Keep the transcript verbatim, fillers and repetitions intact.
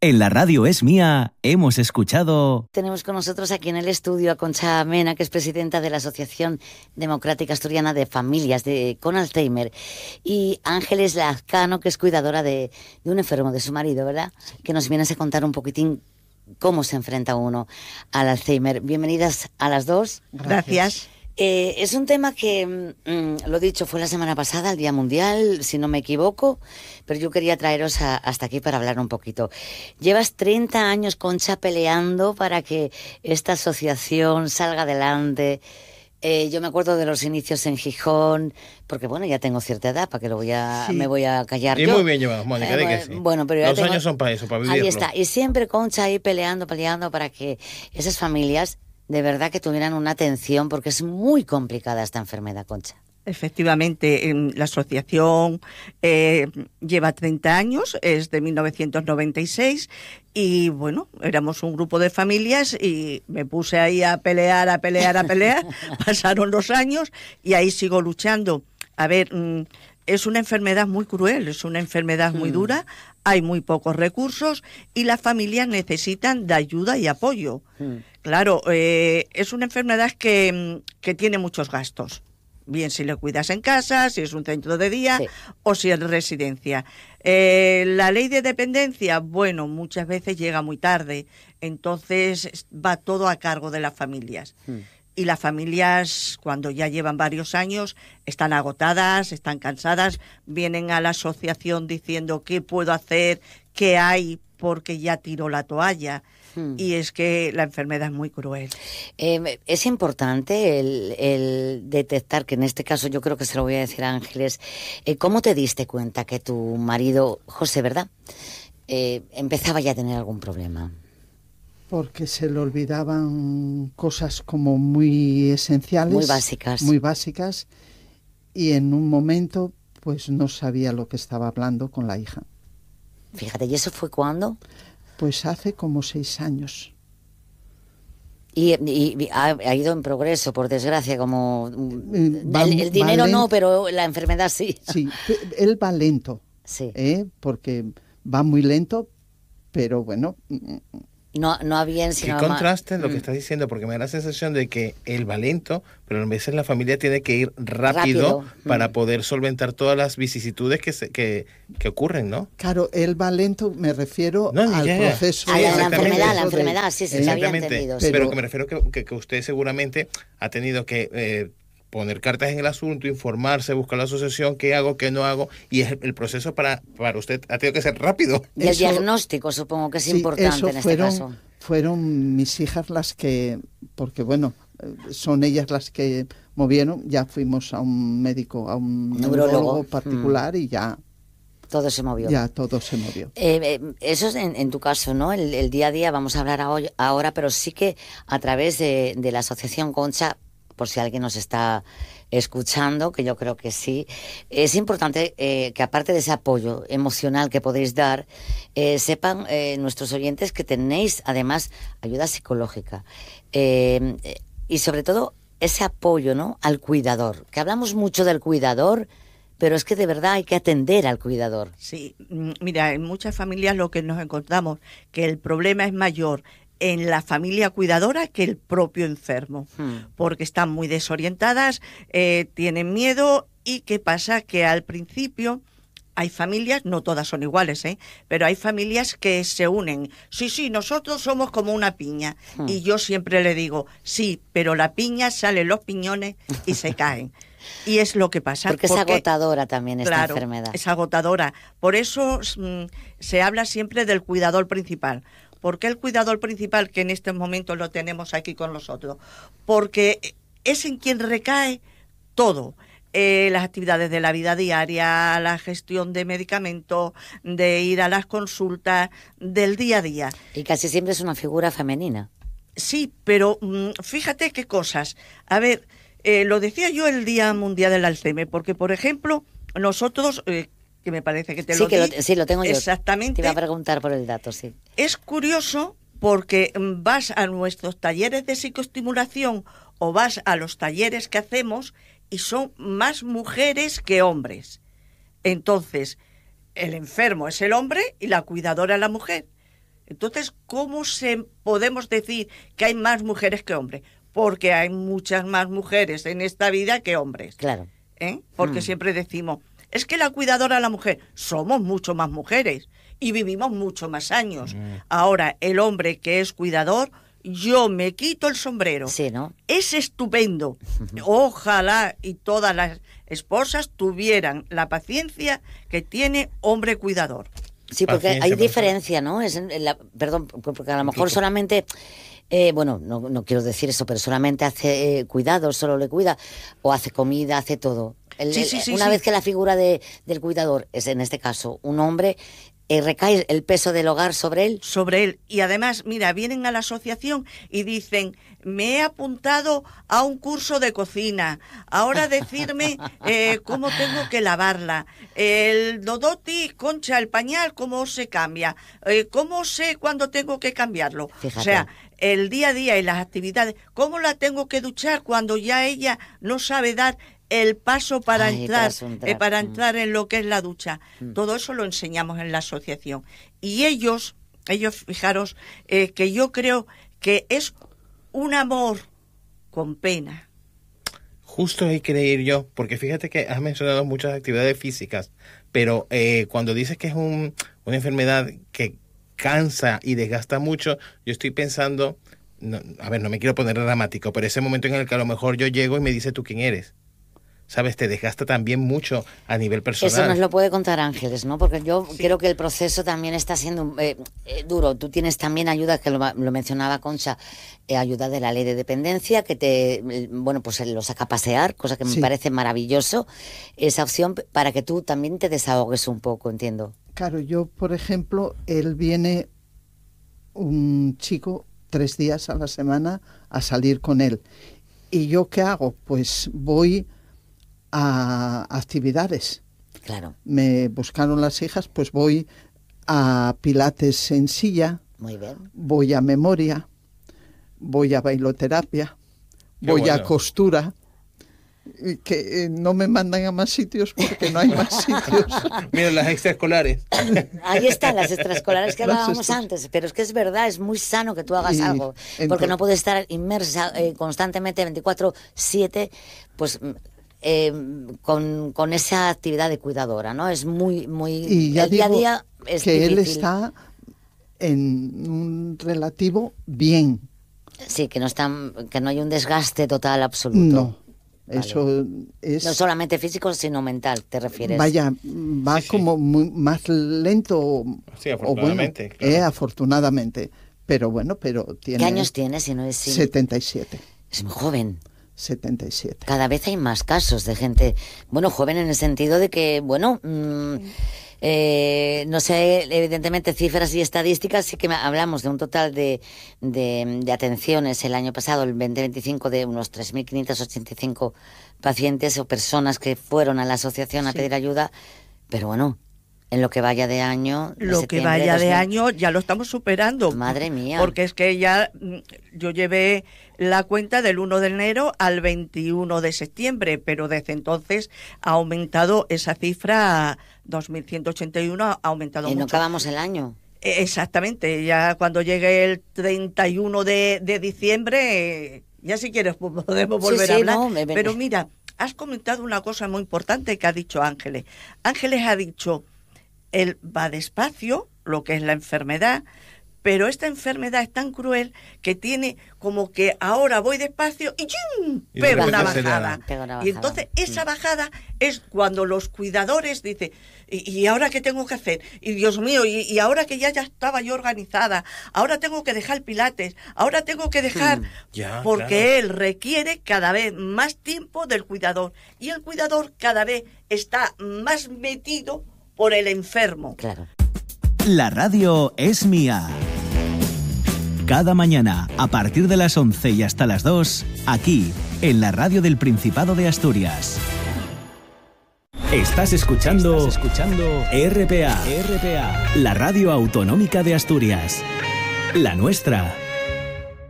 En la radio Es Mía hemos escuchado... Tenemos con nosotros aquí en el estudio a Concha Mena, que es presidenta de la Asociación Democrática Asturiana de Familias de, con Alzheimer, y Ángeles Lazcano, que es cuidadora de, de un enfermo, de su marido, ¿verdad? Que nos vienes a contar un poquitín cómo se enfrenta uno al Alzheimer. Bienvenidas a las dos. Gracias. Eh, es un tema que, mm, lo dicho, fue la semana pasada, el Día Mundial, si no me equivoco, pero yo quería traeros a, hasta aquí para hablar un poquito. Llevas treinta años, Concha, peleando para que esta asociación salga adelante. Eh, yo me acuerdo de los inicios en Gijón, porque bueno, ya tengo cierta edad, para que lo voy a, sí. me voy a callar y yo. muy bien llevado, Mónica, eh, de que sí. Bueno, pero ya los tengo... años son para eso, para vivirlo. Ahí está, y siempre Concha ahí peleando, peleando para que esas familias de verdad que tuvieran una atención, porque es muy complicada esta enfermedad, Concha. Efectivamente, la asociación eh, lleva treinta años, es de mil novecientos noventa y seis, y bueno, éramos un grupo de familias y me puse ahí a pelear, a pelear, a pelear, pasaron los años y ahí sigo luchando. A ver, es una enfermedad muy cruel, es una enfermedad muy dura, hay muy pocos recursos y las familias necesitan de ayuda y apoyo. Mm. Claro, eh, es una enfermedad que, que tiene muchos gastos. Bien si le cuidas en casa, si es un centro de día, sí, o si es residencia. Eh, la ley de dependencia, bueno, muchas veces llega muy tarde, entonces va todo a cargo de las familias. Mm. Y las familias, cuando ya llevan varios años, están agotadas, están cansadas, vienen a la asociación diciendo qué puedo hacer, qué hay, porque ya tiró la toalla. Hmm. Y es que la enfermedad es muy cruel. Eh, es importante el, el detectar, que en este caso yo creo que se lo voy a decir a Ángeles, eh, ¿cómo te diste cuenta que tu marido, José, ¿verdad?, eh, empezaba ya a tener algún problema? Porque se le olvidaban cosas como muy esenciales. Muy básicas. Muy básicas. Y en un momento, pues no sabía lo que estaba hablando con la hija. Fíjate, ¿y eso fue cuándo? Pues hace como seis años. Y, y, y ha, ha ido en progreso, por desgracia, como... Va, el, el dinero no, pero la enfermedad sí. Sí, él va lento. Sí. ¿eh? Porque va muy lento, pero bueno... No, no bien, sino Qué contraste en lo que estás diciendo, porque me da la sensación de que él va lento, pero a veces la familia tiene que ir rápido, rápido. para mm. poder solventar todas las vicisitudes que, se, que, que ocurren, ¿no? Claro, él va lento, me refiero no, al ya, ya. proceso. A la, la enfermedad, de, la enfermedad, sí, sí, se había entendido. Pero, pero que me refiero que, que, que usted seguramente ha tenido que... Eh, poner cartas en el asunto, informarse, buscar la asociación, qué hago, qué no hago, y es el proceso para, para usted ha tenido que ser rápido. Y el eso, diagnóstico supongo que es sí, importante en fueron, este caso. Fueron mis hijas las que, porque bueno, son ellas las que movieron, ya fuimos a un médico, a un neurólogo, neurólogo particular mm. y ya... Todo se movió. Ya, todo se movió. Eh, eh, eso es en, en tu caso, ¿no? El, el día a día, vamos a hablar hoy, ahora, pero sí que a través de, de la Asociación Concha, por si alguien nos está escuchando, que yo creo que sí, es importante eh, que aparte de ese apoyo emocional que podéis dar, eh, sepan eh, nuestros oyentes que tenéis además ayuda psicológica eh, y sobre todo ese apoyo, ¿no?, al cuidador, que hablamos mucho del cuidador, pero es que de verdad hay que atender al cuidador. Sí, mira, en muchas familias lo que nos encontramos, que el problema es mayor en la familia cuidadora que el propio enfermo, hmm. porque están muy desorientadas, eh, tienen miedo y ¿qué pasa? Que al principio hay familias, no todas son iguales, ¿eh? pero hay familias que se unen. Sí, sí, nosotros somos como una piña hmm. y yo siempre le digo, sí, pero la piña salen los piñones y se caen. Y es lo que pasa. Porque, porque es agotadora también esta claro, enfermedad. Es agotadora. Por eso mmm, se habla siempre del cuidador principal. ¿Por qué el cuidador principal, que en estos momentos lo tenemos aquí con nosotros? Porque es en quien recae todo. Eh, las actividades de la vida diaria, la gestión de medicamentos, de ir a las consultas, del día a día. Y casi siempre es una figura femenina. Sí, pero mmm, fíjate qué cosas. A ver, eh, lo decía yo el Día Mundial del Alzheimer, porque, por ejemplo, nosotros... Eh, que me parece que te sí, lo que di. Lo, sí, lo tengo yo. Exactamente. Te iba a preguntar por el dato, sí. Es curioso porque vas a nuestros talleres de psicoestimulación o vas a los talleres que hacemos y son más mujeres que hombres. Entonces, el enfermo es el hombre y la cuidadora es la mujer. Entonces, ¿cómo se podemos decir que hay más mujeres que hombres? Porque hay muchas más mujeres en esta vida que hombres. Claro. ¿Eh? Porque Mm. siempre decimos, es que la cuidadora es la mujer. Somos mucho más mujeres y vivimos mucho más años. Mm. Ahora, el hombre que es cuidador, yo me quito el sombrero. Sí, ¿no? Es estupendo. Ojalá y todas las esposas tuvieran la paciencia que tiene hombre cuidador. Sí, porque Paciencia, hay por diferencia, ¿no? Es en la, perdón, porque a lo mejor solamente, eh, bueno, no, no quiero decir eso, pero solamente hace eh, cuidados, solo le cuida, o hace comida, hace todo. El, Sí, sí, sí, una sí. vez que la figura de, del cuidador es, en este caso, un hombre, eh, recae el peso del hogar sobre él. Sobre él. Y además, mira, vienen a la asociación y dicen, me he apuntado a un curso de cocina, ahora decirme eh, cómo tengo que lavarla, el Dodoti, Concha, el pañal, cómo se cambia, eh, cómo sé cuándo tengo que cambiarlo. Fíjate. O sea, el día a día y las actividades, cómo la tengo que duchar cuando ya ella no sabe dar el paso para Ay, entrar, para entrar. eh, para Mm. entrar en lo que es la ducha. Mm. Todo eso lo enseñamos en la asociación. Y ellos, ellos, fijaros, eh, que yo creo que es un amor con pena. Justo ahí quería ir yo, porque fíjate que has mencionado muchas actividades físicas, pero eh, cuando dices que es un, una enfermedad que cansa y desgasta mucho, yo estoy pensando, no, a ver, no me quiero poner dramático, pero ese momento en el que a lo mejor yo llego y me dice tú quién eres. ¿Sabes? Te desgasta también mucho a nivel personal. Eso nos lo puede contar Ángeles, ¿no? Porque yo sí. creo que el proceso también está siendo eh, eh, duro. Tú tienes también ayuda, que lo, lo mencionaba Concha, eh, ayuda de la ley de dependencia, que te, eh, bueno, pues lo saca a pasear, cosa que me Sí. parece maravilloso, esa opción para que tú también te desahogues un poco, entiendo. Claro, yo, por ejemplo, él viene un chico tres días a la semana a salir con él. ¿Y yo qué hago? Pues voy a actividades. Claro. Me buscaron las hijas, pues voy a pilates en silla, Muy bien. voy a memoria, voy a bailoterapia, Qué voy bueno. a costura, y que eh, no me mandan a más sitios porque no hay más sitios. Mira, las extraescolares. Ahí están las extraescolares que Las hablábamos extras- antes, pero es que es verdad, es muy sano que tú hagas Y algo, porque entonces- no puedes estar inmersa eh, constantemente veinticuatro siete, pues eh, con, con esa actividad de cuidadora, ¿no? Es muy, muy... Y ya el día a digo día es que él difícil. está en un relativo bien. Sí, que no, están, que no hay un desgaste total absoluto. No, Vale. eso es... No solamente físico, sino mental, ¿te refieres? Vaya, va Sí, sí. como muy, más lento. Sí, o bueno, afortunadamente, claro. eh, afortunadamente. Pero bueno, pero tiene... ¿Qué años tienes? Si no es, si- setenta y siete. es muy joven. setenta y siete. Cada vez hay más casos de gente, bueno, joven en el sentido de que, bueno, mmm, eh, no sé, evidentemente cifras y estadísticas, sí que hablamos de un total de, de, de atenciones el año pasado, el veinte veinticinco, de unos tres mil quinientos ochenta y cinco pacientes o personas que fueron a la asociación a Sí. pedir ayuda, pero bueno, en lo que vaya de año... de Lo que septiembre vaya de dos mil año ya lo estamos superando. Madre mía. Porque es que ya mm, yo llevé la cuenta del uno de enero al veintiuno de septiembre, pero desde entonces ha aumentado esa cifra a dos mil ciento ochenta y uno, ha aumentado Y no mucho. acabamos el año. Eh, Exactamente, ya cuando llegue el treinta y uno de, de diciembre, eh, ya si quieres pues, podemos Sí, volver sí, a hablar. no, me- me- Pero mira, has comentado una cosa muy importante que ha dicho Ángeles. Ángeles ha dicho, él va despacio, lo que es la enfermedad, pero esta enfermedad es tan cruel que tiene como que ahora voy despacio y ¡chum! Y de Pega una repente se bajada. da. Pega una Y bajada. entonces esa Mm. bajada es cuando los cuidadores dicen, ¿y, y ahora qué tengo que hacer? Y Dios mío, y, y ahora que ya, ya estaba yo organizada, ahora tengo que dejar pilates, ahora tengo que dejar... Mm. Ya, porque claro. él requiere cada vez más tiempo del cuidador y el cuidador cada vez está más metido por el enfermo. Claro. La radio es mía. Cada mañana, a partir de las once y hasta las dos, aquí, en la radio del Principado de Asturias. Estás escuchando, Estás escuchando R P A, R P A, la radio autonómica de Asturias. La nuestra.